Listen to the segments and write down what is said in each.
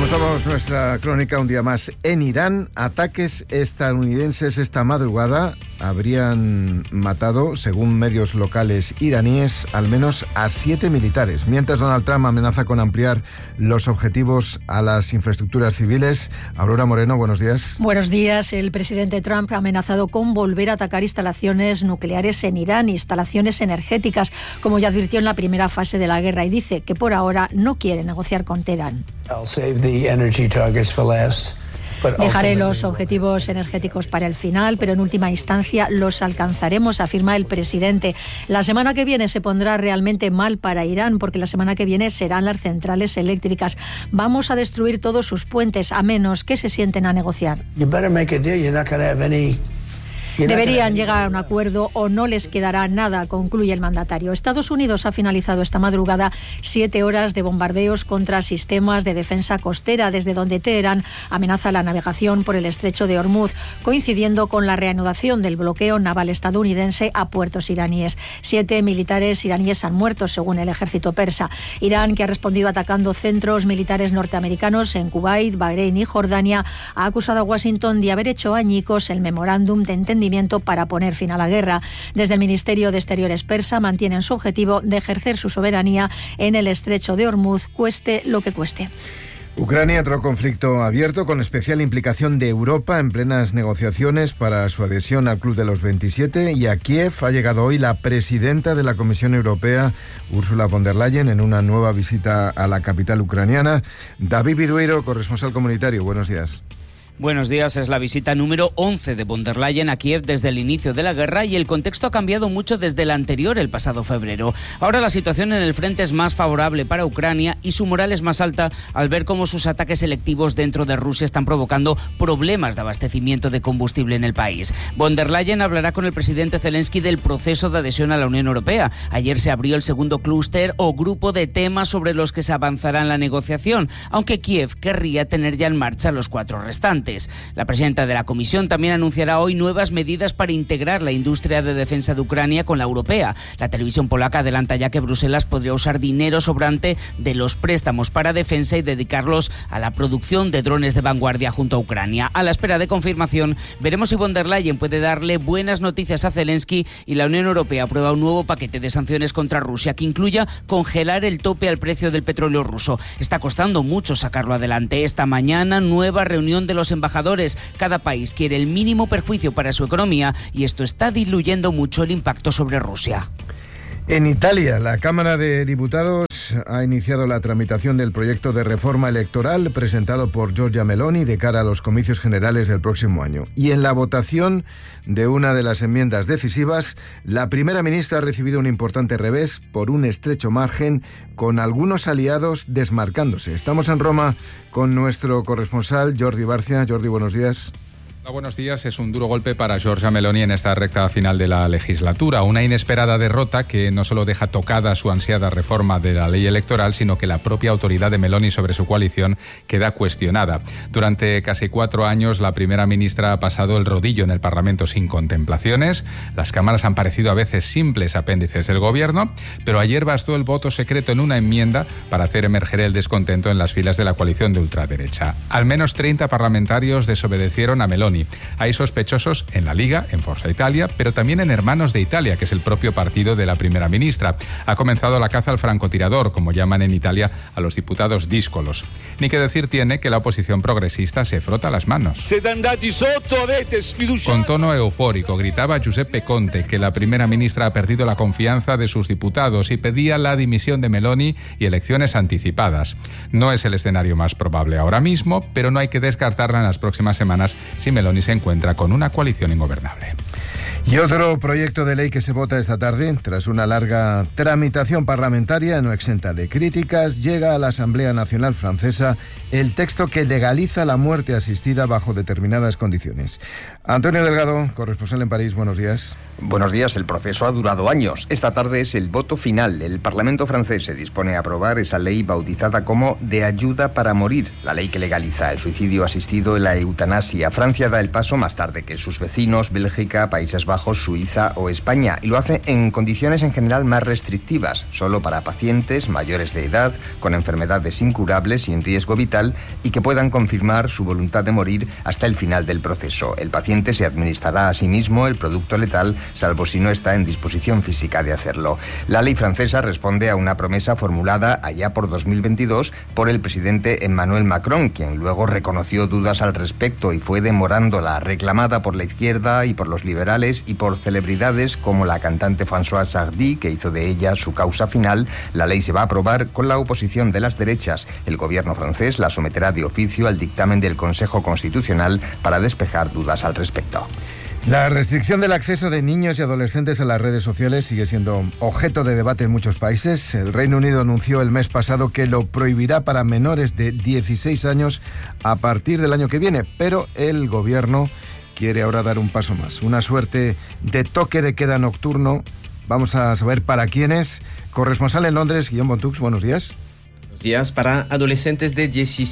Comenzamos nuestra crónica un día más en Irán. Ataques estadounidenses esta madrugada habrían matado, según medios locales iraníes, al menos a 7 militares. Mientras Donald Trump amenaza con ampliar los objetivos a las infraestructuras civiles. Aurora Moreno, buenos días. Buenos días. El presidente Trump ha amenazado con volver a atacar instalaciones nucleares en Irán, instalaciones energéticas, como ya advirtió en la primera fase de la guerra, y dice que por ahora no quiere negociar con Teherán. Dejaré los objetivos energéticos para el final, pero en última instancia los alcanzaremos, afirma el presidente. La semana que viene se pondrá realmente mal para Irán, porque la semana que viene serán las centrales eléctricas. Vamos a destruir todos sus puentes, a menos que se sienten a negociar. Deberían llegar a un acuerdo o no les quedará nada, concluye el mandatario. Estados Unidos ha finalizado esta madrugada 7 horas de bombardeos contra sistemas de defensa costera, desde donde Teherán amenaza la navegación por el estrecho de Hormuz, coincidiendo con la reanudación del bloqueo naval estadounidense a puertos iraníes. 7 militares iraníes han muerto, según el ejército persa. Irán, que ha respondido atacando centros militares norteamericanos en Kuwait, Bahrein y Jordania, ha acusado a Washington de haber hecho añicos el memorándum de entendimiento para poner fin a la guerra. Desde el Ministerio de Exteriores persa mantienen su objetivo de ejercer su soberanía en el estrecho de Hormuz, cueste lo que cueste. Ucrania, otro conflicto abierto con especial implicación de Europa en plenas negociaciones para su adhesión al Club de los 27, y a Kiev ha llegado hoy la presidenta de la Comisión Europea, Ursula von der Leyen, en una nueva visita a la capital ucraniana. David Vidueiro, corresponsal comunitario, buenos días. Buenos días. Es la visita número 11 de von der Leyen a Kiev desde el inicio de la guerra, y el contexto ha cambiado mucho desde el anterior, el pasado febrero. Ahora la situación en el frente es más favorable para Ucrania y su moral es más alta al ver cómo sus ataques selectivos dentro de Rusia están provocando problemas de abastecimiento de combustible en el país. Von der Leyen hablará con el presidente Zelensky del proceso de adhesión a la Unión Europea. Ayer se abrió el segundo clúster o grupo de temas sobre los que se avanzará en la negociación, aunque Kiev querría tener ya en marcha los 4 restantes. La presidenta de la Comisión también anunciará hoy nuevas medidas para integrar la industria de defensa de Ucrania con la europea. La televisión polaca adelanta ya que Bruselas podría usar dinero sobrante de los préstamos para defensa y dedicarlos a la producción de drones de vanguardia junto a Ucrania. A la espera de confirmación, veremos si von der Leyen puede darle buenas noticias a Zelensky y la Unión Europea aprueba un nuevo paquete de sanciones contra Rusia que incluya congelar el tope al precio del petróleo ruso. Está costando mucho sacarlo adelante. Esta mañana, nueva reunión de los embajadores. Cada país quiere el mínimo perjuicio para su economía y esto está diluyendo mucho el impacto sobre Rusia. En Italia, la Cámara de Diputados ha iniciado la tramitación del proyecto de reforma electoral presentado por Giorgia Meloni de cara a los comicios generales del próximo año. Y en la votación de una de las enmiendas decisivas, la primera ministra ha recibido un importante revés por un estrecho margen, con algunos aliados desmarcándose. Estamos en Roma con nuestro corresponsal Jordi Barcia. Jordi, buenos días. Buenos días. Es un duro golpe para Giorgia Meloni en esta recta final de la legislatura. Una inesperada derrota que no solo deja tocada su ansiada reforma de la ley electoral, sino que la propia autoridad de Meloni sobre su coalición queda cuestionada. Durante casi 4 años, la primera ministra ha pasado el rodillo en el Parlamento sin contemplaciones. Las cámaras han parecido a veces simples apéndices del gobierno, pero ayer bastó el voto secreto en una enmienda para hacer emerger el descontento en las filas de la coalición de ultraderecha. Al menos 30 parlamentarios desobedecieron a Meloni. Hay sospechosos en la Liga, en Forza Italia, pero también en Hermanos de Italia, que es el propio partido de la primera ministra. Ha comenzado la caza al francotirador, como llaman en Italia a los diputados díscolos. Ni que decir tiene que la oposición progresista se frota las manos. Con tono eufórico gritaba Giuseppe Conte que la primera ministra ha perdido la confianza de sus diputados y pedía la dimisión de Meloni y elecciones anticipadas. No es el escenario más probable ahora mismo, pero no hay que descartarla en las próximas semanas si Meloni se encuentra con una coalición ingobernable. Y otro proyecto de ley que se vota esta tarde, tras una larga tramitación parlamentaria no exenta de críticas, llega a la Asamblea Nacional Francesa el texto que legaliza la muerte asistida bajo determinadas condiciones. Antonio Delgado, corresponsal en París, buenos días. Buenos días. El proceso ha durado años. Esta tarde es el voto final. El Parlamento francés se dispone a aprobar esa ley bautizada como de ayuda para morir, la ley que legaliza el suicidio asistido y la eutanasia. Francia da el paso más tarde que sus vecinos, Bélgica, Países Bajos Bajos, Suiza o España, y lo hace en condiciones en general más restrictivas, solo para pacientes mayores de edad, con enfermedades incurables y en riesgo vital, y que puedan confirmar su voluntad de morir hasta el final del proceso. El paciente se administrará a sí mismo el producto letal, salvo si no está en disposición física de hacerlo. La ley francesa responde a una promesa formulada allá por 2022 por el presidente Emmanuel Macron, quien luego reconoció dudas al respecto y fue demorándola, reclamada por la izquierda y por los liberales y por celebridades como la cantante Françoise Hardy, que hizo de ella su causa final. La ley se va a aprobar con la oposición de las derechas. El gobierno francés la someterá de oficio al dictamen del Consejo Constitucional para despejar dudas al respecto. La restricción del acceso de niños y adolescentes a las redes sociales sigue siendo objeto de debate en muchos países. El Reino Unido anunció el mes pasado que lo prohibirá para menores de 16 años a partir del año que viene, pero el gobierno quiere ahora dar un paso más, una suerte de toque de queda nocturno. Vamos a saber para quiénes. Corresponsal en Londres, Guillaume Bontux, buenos días. Días para adolescentes de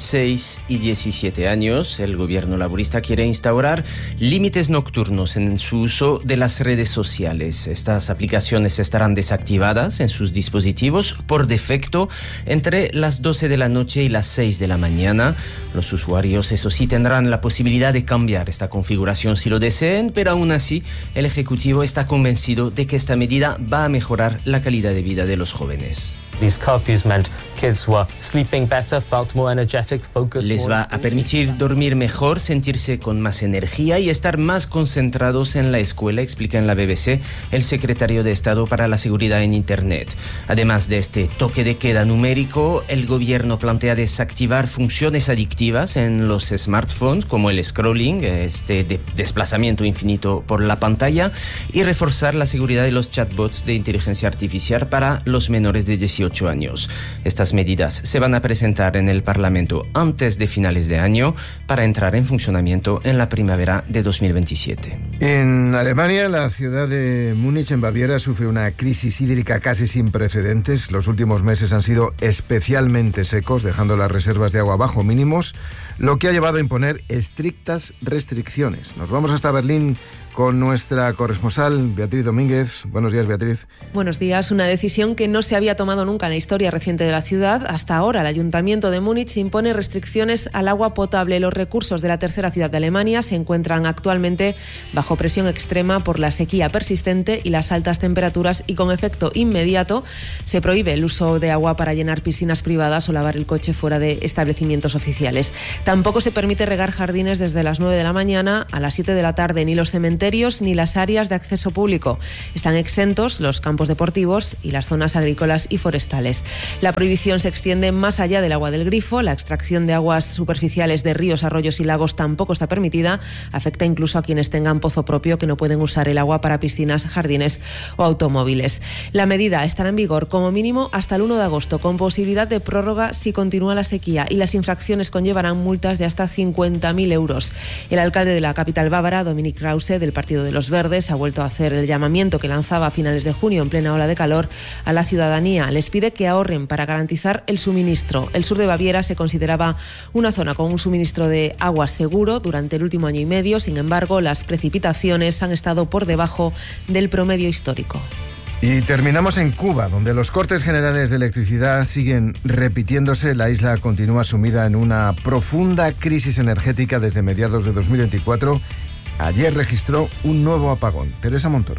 16 y 17 años. El gobierno laborista quiere instaurar límites nocturnos en su uso de las redes sociales. Estas aplicaciones estarán desactivadas en sus dispositivos por defecto entre las 12 de la noche y las 6 de la mañana. Los usuarios, eso sí, tendrán la posibilidad de cambiar esta configuración si lo deseen, pero aún así el Ejecutivo está convencido de que esta medida va a mejorar la calidad de vida de los jóvenes. These curfews meant kids were sleeping better, felt more energetic, focused. Les va a permitir dormir mejor, sentirse con más energía y estar más concentrados en la escuela, explica en la BBC el secretario de Estado para la Seguridad en Internet. Además de este toque de queda numérico, el gobierno plantea desactivar funciones adictivas en los smartphones, como el scrolling, desplazamiento infinito por la pantalla, y reforzar la seguridad de los chatbots de inteligencia artificial para los menores de 18 años. Estas medidas se van a presentar en el Parlamento antes de finales de año para entrar en funcionamiento en la primavera de 2027. En Alemania, la ciudad de Múnich, en Baviera, sufre una crisis hídrica casi sin precedentes. Los últimos meses han sido especialmente secos, dejando las reservas de agua bajo mínimos, lo que ha llevado a imponer estrictas restricciones. Nos vamos hasta Berlín con nuestra corresponsal Beatriz Domínguez. Buenos días, Beatriz. Buenos días. Una decisión que no se había tomado nunca en la historia reciente de la ciudad. Hasta ahora, el Ayuntamiento de Múnich impone restricciones al agua potable. Los recursos de la tercera ciudad de Alemania se encuentran actualmente bajo presión extrema por la sequía persistente y las altas temperaturas, y con efecto inmediato se prohíbe el uso de agua para llenar piscinas privadas o lavar el coche fuera de establecimientos oficiales. Tampoco se permite regar jardines desde las 9 de la mañana a las 7 de la tarde, ni los cementerios ni las áreas de acceso público. Están exentos los campos deportivos y las zonas agrícolas y forestales. La prohibición se extiende más allá del agua del grifo. La extracción de aguas superficiales de ríos, arroyos y lagos tampoco está permitida. Afecta incluso a quienes tengan pozo propio, que no pueden usar el agua para piscinas, jardines o automóviles. La medida estará en vigor como mínimo hasta el 1 de agosto, con posibilidad de prórroga si continúa la sequía, y las infracciones conllevarán multas de hasta 50.000 euros. El alcalde de la capital bávara, Dominic Krause, del Partido de los Verdes, ha vuelto a hacer el llamamiento que lanzaba a finales de junio, en plena ola de calor, a la ciudadanía. Les pide que ahorren para garantizar el suministro. El sur de Baviera se consideraba una zona con un suministro de agua seguro durante el último año y medio. Sin embargo, las precipitaciones han estado por debajo del promedio histórico. Y terminamos en Cuba, donde los cortes generales de electricidad siguen repitiéndose. La isla continúa sumida en una profunda crisis energética desde mediados de 2024. Ayer registró un nuevo apagón. Teresa Montoro.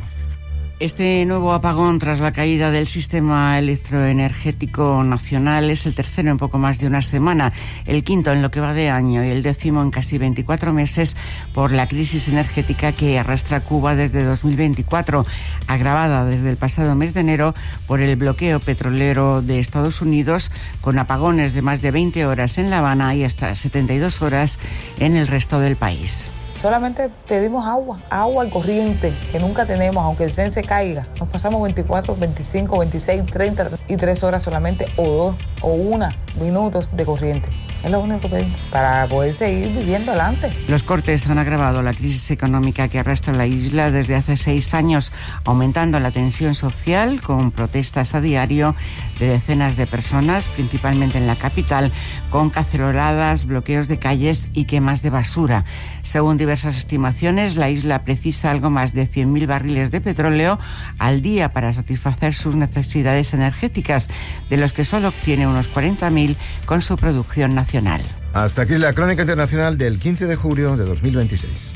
Este nuevo apagón tras la caída del sistema electroenergético nacional es el tercero en poco más de una semana, el quinto en lo que va de año y el 10º en casi 24 meses por la crisis energética que arrastra Cuba desde 2024, agravada desde el pasado mes de enero por el bloqueo petrolero de Estados Unidos, con apagones de más de 20 horas en La Habana y hasta 72 horas en el resto del país. Solamente pedimos agua y corriente, que nunca tenemos, aunque el CEN se caiga. Nos pasamos 24, 25, 26, 30 y 3 horas solamente, o o 1 minutos de corriente. Es lo único que pedimos para poder seguir viviendo adelante. Los cortes han agravado la crisis económica que arrastra la isla desde hace 6 años, aumentando la tensión social con protestas a diario de decenas de personas, principalmente en la capital, con caceroladas, bloqueos de calles y quemas de basura. Según diversas estimaciones, la isla precisa algo más de 100.000 barriles de petróleo al día para satisfacer sus necesidades energéticas, de los que solo obtiene unos 40.000 con su producción nacional. Hasta aquí la crónica internacional del 15 de julio de 2026.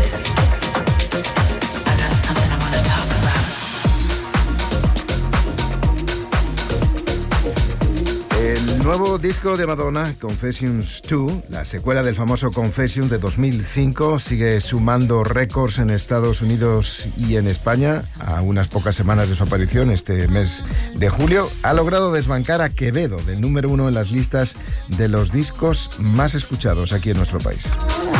El nuevo disco de Madonna, Confessions 2, la secuela del famoso Confessions de 2005, sigue sumando récords en Estados Unidos y en España. A unas pocas semanas de su aparición este mes de julio, ha logrado desbancar a Quevedo del número 1 en las listas de los discos más escuchados aquí en nuestro país.